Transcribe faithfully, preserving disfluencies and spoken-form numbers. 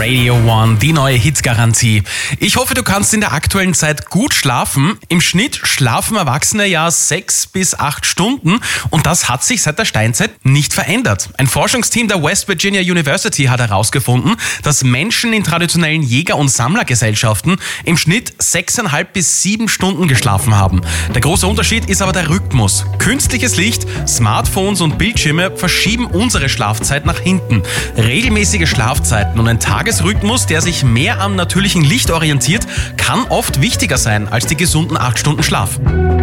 Radio One, die neue Hitgarantie. Ich hoffe, du kannst in der aktuellen Zeit gut schlafen. Im Schnitt schlafen Erwachsene ja sechs bis acht Stunden und das hat sich seit der Steinzeit nicht verändert. Ein Forschungsteam der West Virginia University hat herausgefunden, dass Menschen in traditionellen Jäger- und Sammlergesellschaften im Schnitt sechseinhalb bis sieben Stunden geschlafen haben. Der große Unterschied ist aber der Rhythmus. Künstliches Licht, Smartphones und Bildschirme verschieben unsere Schlafzeit nach hinten. Regelmäßige Schlafzeiten und ein Tagesrhythmus, der sich mehr am natürlichen Licht orientiert, kann oft wichtiger sein als die gesunden acht Stunden Schlaf.